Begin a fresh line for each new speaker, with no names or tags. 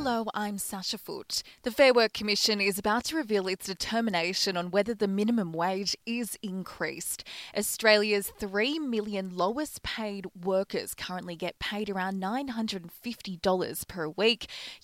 Hello, I'm Sasha Foote. The Fair Work Commission is about to reveal its determination on whether the minimum wage is increased. Australia's 3 million lowest paid workers currently get paid around $950 per week.